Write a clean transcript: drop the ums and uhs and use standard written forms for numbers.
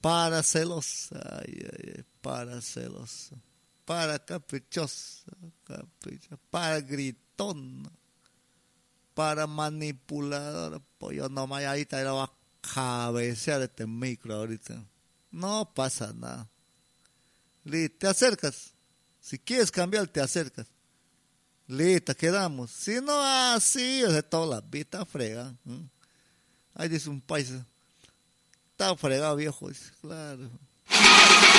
para celosa, para celosa, para caprichosa, para gritón, para manipulador. Pues yo nomás ahorita lo voy a cabecear este micro ahorita. No pasa nada. Te acercas. Si quieres cambiar, te acercas. Listo, quedamos. Si no, así, de toda la vida frega. Ahí dice un paisa. Está fregado, viejo. Dice, claro.